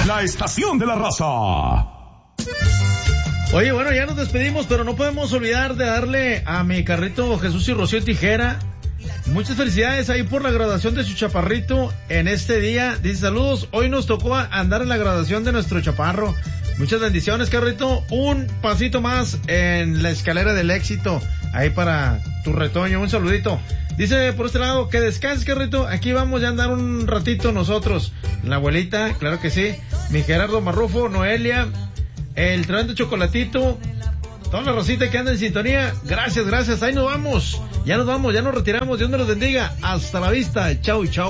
La estación de la raza. Oye, bueno, ya nos despedimos, pero no podemos olvidar de darle a mi carrito Jesús y Rocío Tijera muchas felicidades ahí por la graduación de su chaparrito en este día. Dice saludos, hoy nos tocó andar en la graduación de nuestro chaparro. Muchas bendiciones, carrito, un pasito más en la escalera del éxito ahí para tu retoño, un saludito. Dice por este lado, que descanses, carrito, aquí vamos ya a andar un ratito nosotros. La abuelita, claro que sí, mi Gerardo Marrufo, Noelia, el tremendo chocolatito, toda la rosita que anda en sintonía. Gracias, ahí nos vamos, ya nos retiramos, Dios me los bendiga, hasta la vista, chau.